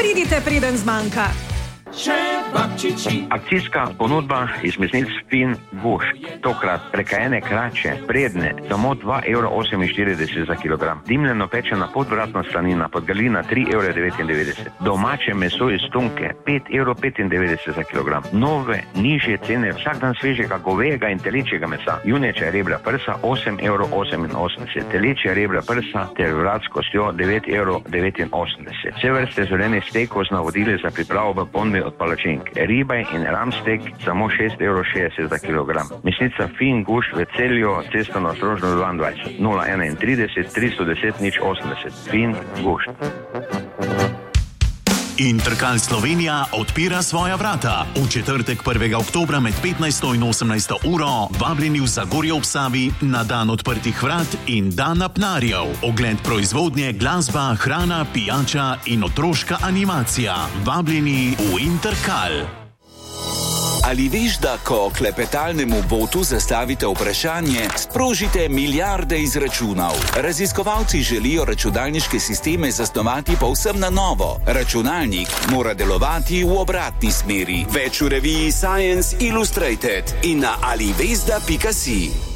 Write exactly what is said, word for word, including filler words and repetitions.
Pridite, preden zmanjka. Akcijska ponudba iz mesnic Fin Gušt. Tokrat prekajene krače, predne, samo dva evra oseminštirideset za kilogram. Dimljeno pečena podvratna slanina, podgalina tri evre devetindevetdeset. Domače meso iz tunke, pet evrov petindevetdeset za kilogram. Nove, nižje cene vsak dan svežega govejega in telečjega mesa. Junečja rebra prsa osem evrov oseminosemdeset. Telečja rebra prsa ter vrat s kostjo devet evrov devetinosemdeset. Vse vrste zelenih stekov z navodili za pripravo v ponudbi od palačink. Ribaj in ramstek samo šest evrov šestdeset za kilogram. Mesnica Fin Gušt v Celju, cesta na Ostrožno dvaindvajset, nula enaintrideset tristo deset nič osemdeset. Fin Gušt. Interkal Slovenija odpira svoja vrata. V četrtek prvega oktobra med petnajsto in osemnajsto uro vabljeni v Zagorje ob Savi na dan odprtih vrat in dan apnarjev. Ogled proizvodnje, glasba, hrana, pijača in otroška animacija. Vabljeni v Interkal. Ali veš, da ko klepetalnemu botu zastavite vprašanje, sprožite milijarde izračunov? Raziskovalci želijo računalniške sisteme zasnovati povsem na novo. Računalnik mora delovati v obratni smeri. Več v reviji Science Illustrated in na alivesda pika si.